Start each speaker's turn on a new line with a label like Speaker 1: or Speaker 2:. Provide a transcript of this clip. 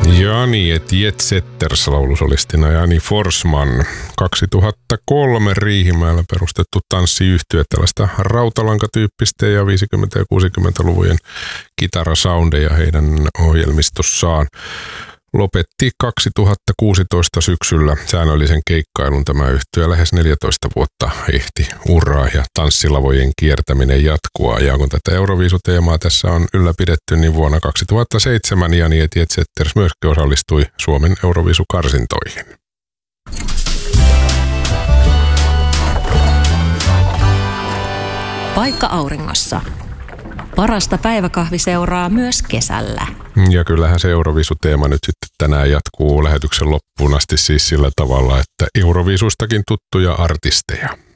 Speaker 1: Jani et Jet Setters -laulusolistina Jani Forsman. 2003 Riihimäellä perustettu tanssiyhtye, tällaista rautalankatyyppistä ja 50- ja 60-luvujen kitarasoundeja heidän ohjelmistossaan. Lopetti 2016 syksyllä säännöllisen keikkailun tämä yhtye. Lähes 14 vuotta ehti uraa ja tanssilavojen kiertäminen jatkua. Ja kun tätä Euroviisuteemaa tässä on ylläpidetty, niin vuonna 2007 Jani et Jet Setters myöskin osallistui Suomen Euroviisukarsintoihin.
Speaker 2: Paikka auringossa. Parasta päiväkahviseuraa myös kesällä.
Speaker 1: Ja kyllähän se Euroviisuteema nyt sitten tänään jatkuu lähetyksen loppuun asti siis sillä tavalla, että Euroviisustakin tuttuja artisteja.